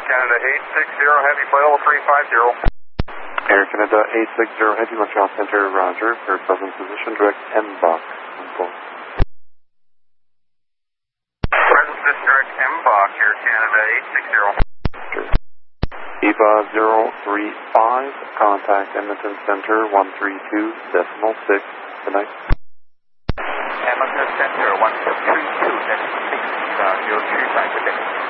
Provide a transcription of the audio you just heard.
Canada 860 Heavy, flight level 350. Air Canada 860 Heavy, Montreal Center, roger. For present position, direct M-box. Present position, direct M-box, Air Canada 860. EVA 035, contact Edmonton Center 132.6. Good night. Edmonton Center 132.6, 035, good day.